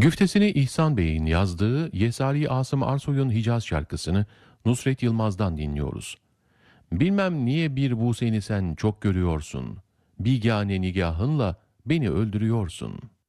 Güftesini İhsan Bey'in yazdığı Yesari Asım Arsoy'un Hicaz şarkısını Nusret Yılmaz'dan dinliyoruz. Bilmem niye bir bu seni sen çok görüyorsun. Bigâne nigahınla beni öldürüyorsun.''